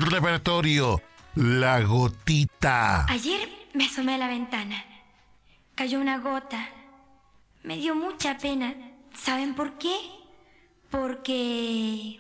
repertorio, La Gotita. Ayer me asomé a la ventana. Cayó una gota. Me dio mucha pena. ¿Saben por qué? Porque